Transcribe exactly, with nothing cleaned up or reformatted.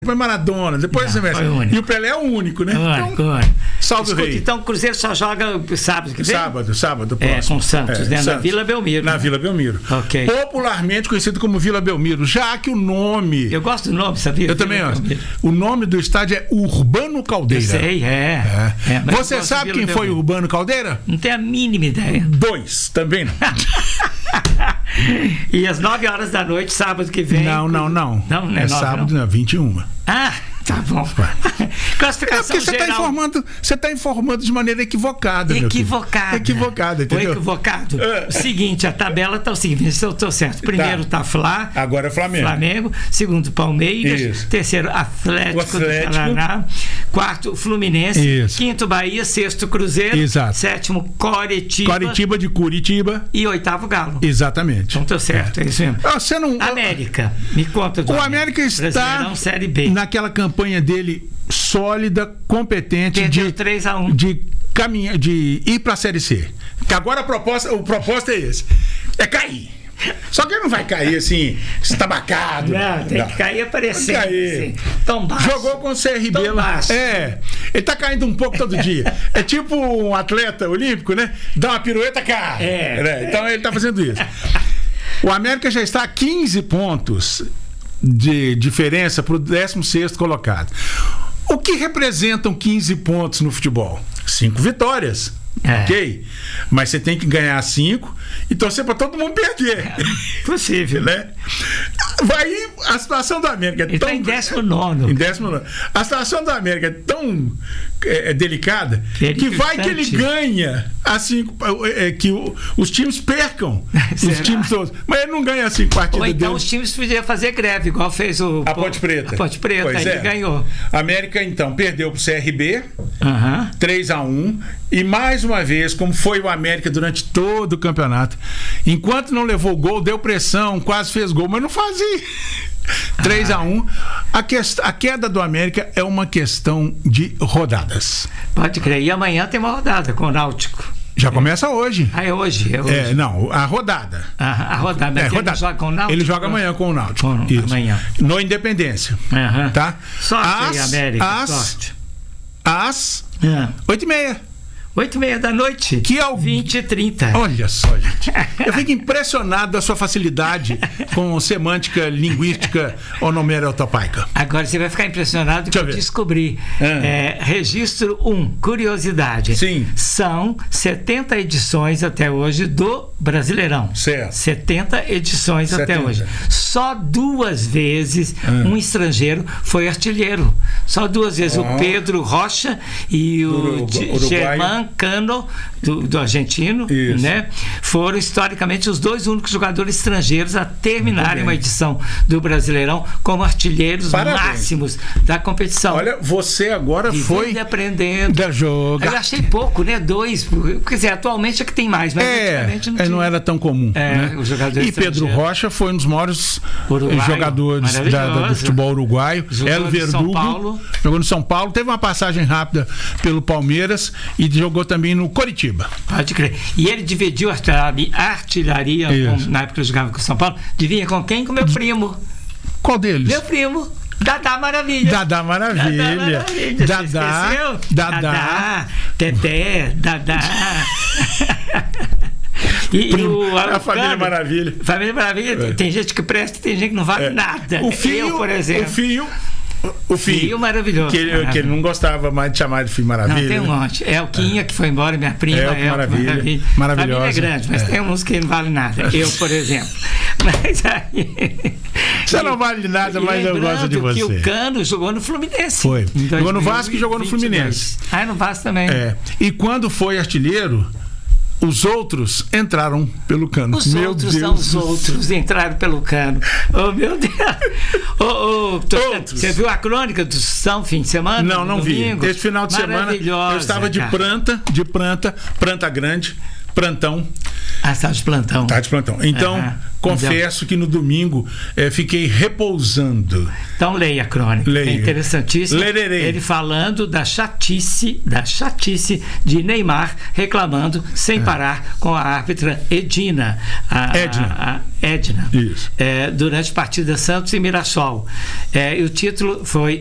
depois Maradona, depois Não, Messi. o E o Pelé é o único, né? Único, Então, único. salve Escuta, o rei. então o Cruzeiro só joga sábado que vem? Sábado, sábado É, próximo. com o Santos, É, né? Na Santos. Vila Belmiro. Na né? Vila Belmiro. Ok. Popularmente conhecido como Vila Belmiro, já que o nome... Eu gosto do nome, sabia? Eu Vila também gosto. Belmiro. O nome do estádio é Urbano Caldeira. Eu sei, é. É. É, mas eu Você gosto sabe de quem Vila foi o Belmiro. Urbano Caldeira? Não tenho a mínima ideia. Dois, também não. E às nove horas da noite, sábado que vem. Não, não, não. Não, não é é nove, sábado, não. não, vinte e uma. Ah, tá bom. É Classificação porque você está geral. informando, você tá informando de maneira equivocada, meu filho. Equivocada. Equivocada, entendeu? Ou equivocado. É. O seguinte, a tabela tá o seguinte, se eu tô certo. Primeiro tá, Fla, Agora é Flamengo. Flamengo. Segundo, Palmeiras. Isso. Terceiro, Atlético, O Atlético. do Paraná. Quarto, Fluminense. Isso. Quinto, Bahia. Sexto, Cruzeiro. Exato. Sétimo, Coritiba. Coritiba de Curitiba. E oitavo, Galo. Exatamente. Então tô certo, é, isso mesmo. Ah, Você não... América, me conta do O América está Brasileirão, Série B. naquela campanha dele sólida, competente, Perdeu de, três a um. de, caminha, de ir para a Série C. Que agora a proposta, o proposta é esse. É cair. Só que ele não vai cair assim, estabacado. Não, tem que cair aparecendo. Vai cair. Assim. Tão baixo. Jogou com o C R B Tão lá. baixo. É. Ele tá caindo um pouco todo dia. É tipo um atleta olímpico, né? Dá uma pirueta, cai. É. Né? Então ele tá fazendo isso. O América já está a quinze pontos de diferença para o décimo sexto colocado. O que representam quinze pontos no futebol? Cinco vitórias. É. Ok? Mas você tem que ganhar cinco e torcer para todo mundo perder. Possível. Né? Vai a situação do América é Ele tão tá em décimo nono. em décimo nono. A situação do América é tão é, é delicada Que que vai que ele distante. ganha assim é, que o- os times percam os Será? times todos, mas ele não ganha assim partidas Ou então deles. os times podiam fazer greve, igual fez o A Ponte Preta. A Ponte Preta, Pois aí é. ele ganhou. A América então perdeu pro C R B Aham. três a um e mais uma vez, como foi o América durante todo o campeonato, enquanto não levou gol, deu pressão, quase fez gol, mas não fazia. três a um. A, quest- a queda do América é uma questão de rodadas. Pode crer. E amanhã tem uma rodada com o Náutico. Já começa hoje. Ah, é hoje. É hoje. É, não, a rodada. A, a rodada. É, Ele rodada. joga com o Náutico? Ele joga amanhã com o Náutico. Com- Isso. amanhã. No Independência. Aham. Tá? Sorte aí, Às- América. às- Sorte. Às Ah. oito e meia. Oito e meia da noite. Que é o- vinte e trinta. Olha só, gente. Eu fico impressionado da sua facilidade com semântica linguística onomatopaica. Agora você vai ficar impressionado que Deixa eu eu ver. descobri. Ah. É, registro um, curiosidade. Sim. São setenta edições até hoje do Brasileirão. Certo. setenta edições até setenta. hoje. Só duas vezes Ah. um estrangeiro foi artilheiro. Só duas vezes. Oh. O Pedro Rocha e o Urugu- G- uruguaio. Germán Cano, do, do argentino, Isso. né? Foram historicamente os dois únicos jogadores estrangeiros a terminarem bem. uma edição do Brasileirão como artilheiros Parabéns. máximos da competição. Olha, você agora E foi vem aprendendo. da joga. Eu achei pouco, né? Dois. Quer dizer, atualmente é que tem mais, mas É, antigamente não é, tinha. não era tão comum. É, né? o jogador E Pedro estrangeiro. Rocha foi um dos maiores Uruguaio, jogadores da- da- do maravilhoso. futebol uruguaio. Jogou El no Verdugo. São Paulo. Jogou no São Paulo. Teve uma passagem rápida pelo Palmeiras e jogou também no Coritiba. Pode crer. E ele dividiu a artilharia, artilharia Isso. com, na época que eu jogava com o São Paulo. Dividia com quem? Com meu primo. Qual deles? Meu primo. Dadá Maravilha. Dadá Maravilha. Dadá Maravilha. Dadá. Você esqueceu? Dadá. Dadá. Teté. Dadá. E, e o, A Família Cano- Maravilha. Família Maravilha. É. Tem gente que presta e tem gente que não vale É. nada. O Fio, Eu, por exemplo. o Fio, o Fio, Fio maravilhoso. Que ele, que ele não gostava mais de chamar de Fio Maravilha. Não, tem um né? monte. É o Quinha, que foi embora, minha prima. É, o É, o Maravilha. Maravilhosa. Família é grande, mas É. tem uns que não valem nada. Eu, por exemplo. Mas aí... Você não vale nada, E mas eu gosto de lembrando que você. o Cano jogou no Fluminense. Foi. em Jogou no dois mil e Vasco e jogou no vinte e dois. Fluminense. Ah, no Vasco também. É. E quando foi artilheiro, os outros entraram pelo Cano. Os Meu outros Deus são os do outros, entraram pelo Cano. Oh, meu Deus. Oh, oh, tô- Outros. Você viu a crônica do São fim de semana? Não, não vi. Domingo? Esse final de semana eu Maravilhosa, estava de cara. pranta, de pranta, pranta grande, prantão. Ah, está de plantão. Tá de plantão. Então, Uhum. confesso que no domingo eh, fiquei repousando. Então leia a crônica. Leia. É interessantíssimo. Lererei. Ele falando da chatice, da chatice de Neymar reclamando sem É. parar com a árbitra Edina. A, Edna. A, a Edna. Isso. É, durante a partida Santos e Mirassol. É, e o título foi